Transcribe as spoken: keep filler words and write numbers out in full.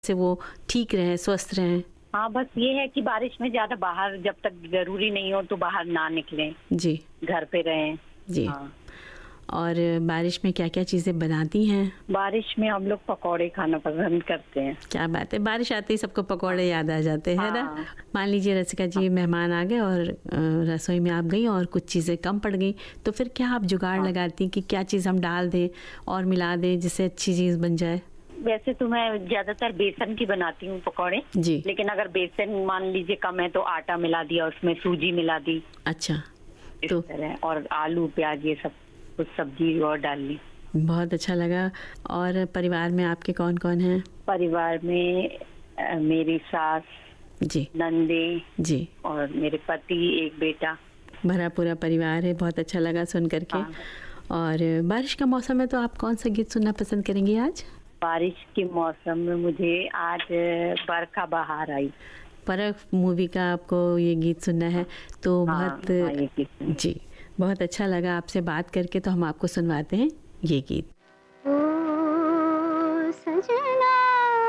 से वो ठीक रहें, स्वस्थ रहें? हाँ, बस ये है कि बारिश में ज़्यादा बाहर जब तक ज़रूरी नहीं हो तो बाहर ना निकलें, जी। घर पे रहें। जी। हाँ। और बारिश में क्या-क्या चीज़ें बनाती हैं? बारिश में हम लोग पकौड़े खाना पसंद करते हैं। क्या बात है! बारिश आते ही सबको पकौड़े याद आ जाते हैं ना? हाँ। मान लीजिए रसिका जी मेहमान आ गए और अ, रसोई में आप गईं और कुछ चीज़ें कम पड़ गईं, तो फिर क्या आप जुगाड़ हाँ। लगाती कि क्या चीज़ हम डाल दें और मिला दें जिससे अच्छी चीज़ बन जाए? वैसे तो मैं ज़्यादातर बेसन की बनाती हूँ पकौड़े, जी। लेकिन अगर बेसन मान लीजिए कम है तो आटा मिला दिया, उसमें सूजी मिला दी, अच्छा। इस तो तरह। और आलू, प्याज ये सब कुछ सब्जी और डाल ली। बहुत अच्छा लगा। और परिवार में आपके कौन-कौन हैं? परिवार में अ, मेरी सास, जी। नंदे जी। और मेरे पति, एक बेटा। भरा पूरा परिवार है, बहुत अच्छा लगा सुन कर के। हाँ। और बारिश का मौसम है तो आप कौन-सा गीत सुनना पसंद करेंगी आज? बारिश के मौसम में मुझे आज बरखा बहार आई। परख मूवी का आपको ये गीत सुनना है तो हाँ, बहुत हाँ, ये गीत सुनिए। जी, बहुत अच्छा लगा आपसे बात करके, तो हम आपको सुनवाते हैं ये गीत। ओ सजना